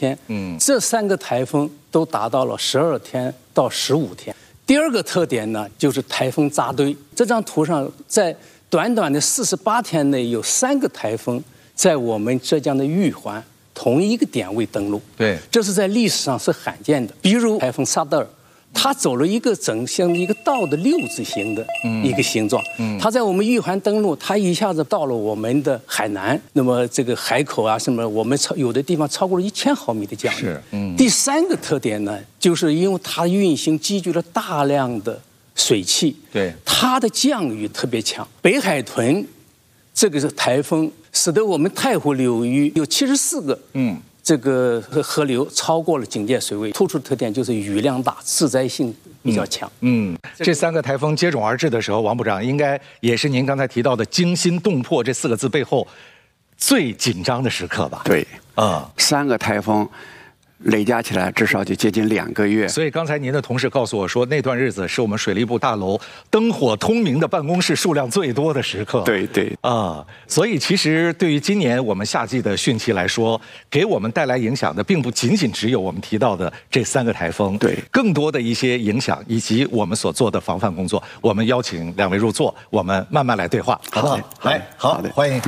天。这3个台风都达到了12天到15天。第二个特点呢，就是台风扎堆。这张图上，在短短的48天内，有3个台风在我们浙江的玉环同一个点位登陆。对，这是在历史上是罕见的。比如台风萨德尔，它走了一个像一个道的6字形的一个形状。它在我们玉环登陆，它一下子到了我们的海南，那么这个海口啊什么，我们有的地方超过了1000毫米的降雨。第3个特点呢，就是因为它运行积聚了大量的水汽，对，它的降雨特别强。北海豚这个是台风，使得我们太湖流域有74个这个河流超过了警戒水位。突出的特点就是雨量大，致灾性比较强。 这3个台风接踵而至的时候，王部长应该也是您刚才提到的惊心动魄这4个字背后最紧张的时刻吧？ 对，3个台风累加起来至少就接近2个月。 所以刚才您的同事告诉我说，那段日子是我们水利部大楼灯火通明的办公室数量最多的时刻。 对对所以其实对于今年我们夏季的汛期来说，给我们带来影响的并不仅仅只有我们提到的这3个台风，对，更多的一些影响以及我们所做的防范工作。我们邀请2位入座，我们慢慢来对话，好不好？来，好，欢迎。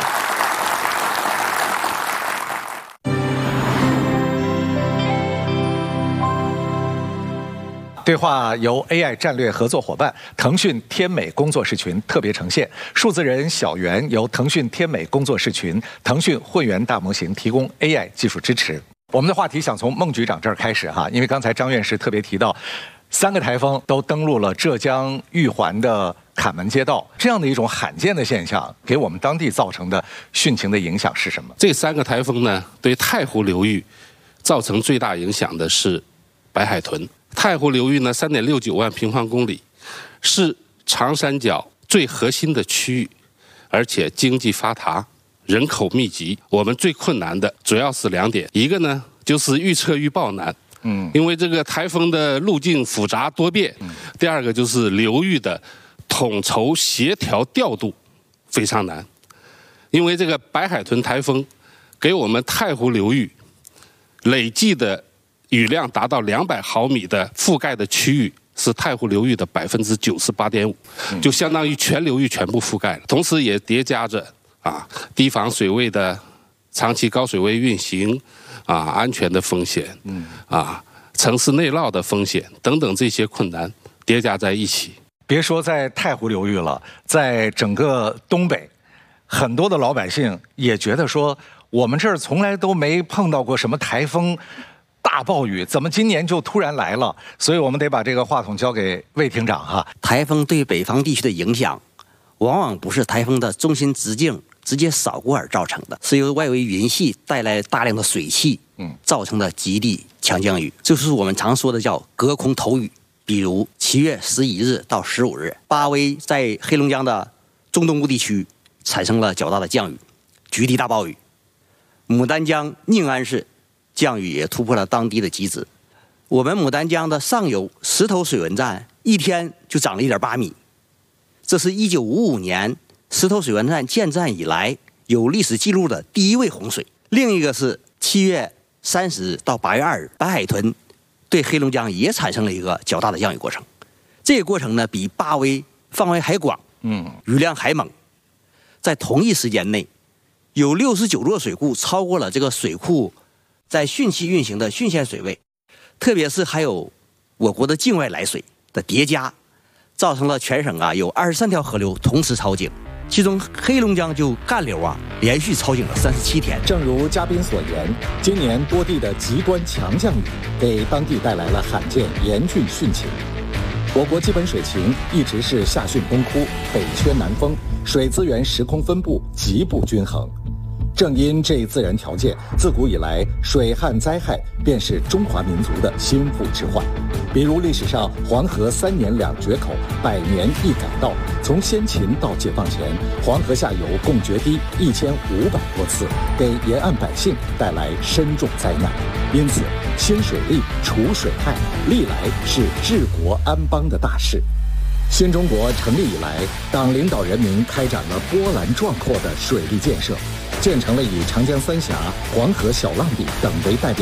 对话由 AI 战略合作伙伴腾讯天美工作室群特别呈现，数字人小猿由腾讯天美工作室群、腾讯混元大模型提供 AI 技术支持。我们的话题想从孟局长这儿开始哈，因为刚才张院士特别提到，3个台风都登陆了浙江玉环的坎门街道，这样的一种罕见的现象，给我们当地造成的汛情的影响是什么？ 这3个台风呢，对太湖流域造成最大影响的是白海豚。太湖流域呢，3.69万平方公里，是长三角最核心的区域，而且经济发达，人口密集。我们最困难的主要是2点，一个呢就是预测预报难，因为这个台风的路径复杂多变；第二个就是流域的统筹协调调度非常难，因为这个白海豚台风给我们太湖流域累计的雨量达到200毫米的覆盖的区域是太湖流域的98.5%，就相当于全流域全部覆盖了。同时也叠加着堤防水位的长期高水位运行安全的风险，城市内涝的风险等等这些困难叠加在一起。 别说在太湖流域了，在整个东北，很多的老百姓也觉得说，我们这儿从来都没碰到过什么台风大暴雨，怎么今年就突然来了？所以我们得把这个话筒交给魏厅长哈。 台风对北方地区的影响，往往不是台风的中心直径直接扫过而造成的，是由外围云系带来大量的水汽，造成的极地强降雨，就是我们常说的叫隔空投雨。比如7月11日到15日，巴威在黑龙江的中东部地区产生了较大的降雨，局地大暴雨。牡丹江宁安市降雨也突破了当地的极值。我们牡丹江的上游石头水文站一天就涨了1.8米，这是1955年石头水文站建站以来有历史记录的第1位洪水。另一个是7月30日到8月2日，白海豚对黑龙江也产生了一个较大的降雨过程。这个过程呢，比巴威范围还广，雨量还猛。在同一时间内，有69座水库超过了这个水库在汛期运行的汛限水位，特别是还有我国的境外来水的叠加，造成了全省有23条河流同时超警，其中黑龙江就干流连续超警了37天。 正如嘉宾所言，今年多地的极端强降雨给当地带来了罕见严峻汛情。我国基本水情一直是夏汛冬枯，北缺南丰，水资源时空分布极不均衡。正因这一自然条件，自古以来水旱灾害便是中华民族的心腹之患。比如历史上黄河3年2决口，100年1改道，从先秦到解放前，黄河下游共决堤1500多次，给沿岸百姓带来深重灾难。因此，兴水利、除水害，历来是治国安邦的大事。新中国成立以来，党领导人民开展了波澜壮阔的水利建设，建成了以长江三峡、黄河小浪底等为代表